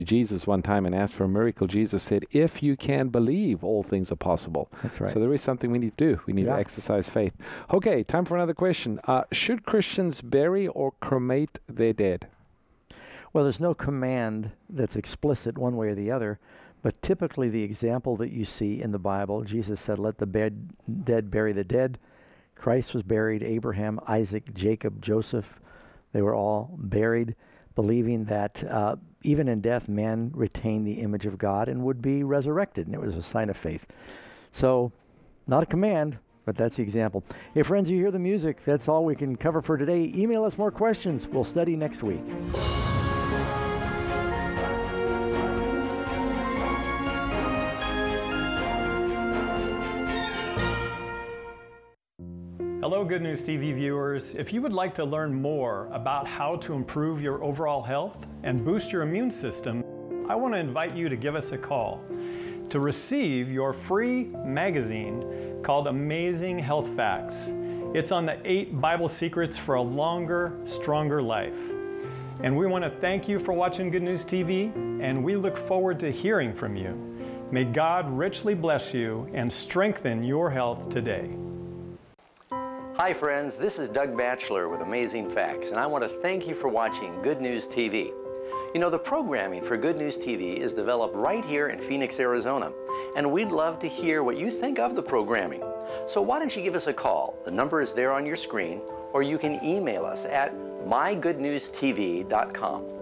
Jesus one time and asked for a miracle, Jesus said, if you can believe, all things are possible. That's right. So there is something we need to do. We need to exercise faith. Okay, time for another question. Should Christians bury or cremate their dead? Well, there's no command that's explicit one way or the other, but typically the example that you see in the Bible, Jesus said, let the dead bury the dead. Christ was buried, Abraham, Isaac, Jacob, Joseph, they were all buried, believing that even in death, man retained the image of God and would be resurrected, and it was a sign of faith. So, not a command, but that's the example. Hey, friends, you hear the music. That's all we can cover for today. Email us more questions. We'll study next week. Hello, Good News TV viewers. If you would like to learn more about how to improve your overall health and boost your immune system, I want to invite you to give us a call to receive your free magazine called Amazing Health Facts. It's on the 8 Bible secrets for a longer, stronger life. And we want to thank you for watching Good News TV, and we look forward to hearing from you. May God richly bless you and strengthen your health today. Hi friends, this is Doug Batchelor with Amazing Facts, and I want to thank you for watching Good News TV. You know, the programming for Good News TV is developed right here in Phoenix, Arizona, and we'd love to hear what you think of the programming. So why don't you give us a call? The number is there on your screen, or you can email us at mygoodnewstv.com.